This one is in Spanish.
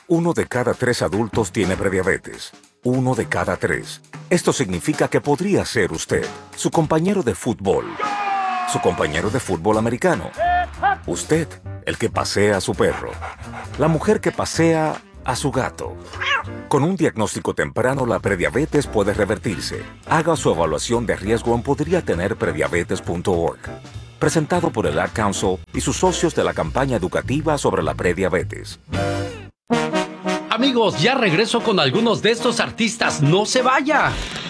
1 de cada 3 adultos tiene prediabetes. 1 de cada 3. Esto significa que podría ser usted, su compañero de fútbol, su compañero de fútbol americano, usted, el que pasea a su perro, la mujer que pasea a su gato. Con un diagnóstico temprano, la prediabetes puede revertirse. Haga su evaluación de riesgo en podriatenerprediabetes.org. Presentado por el Ad Council y sus socios de la campaña educativa sobre la prediabetes. Amigos, ya regreso con algunos de estos artistas. ¡No se vaya!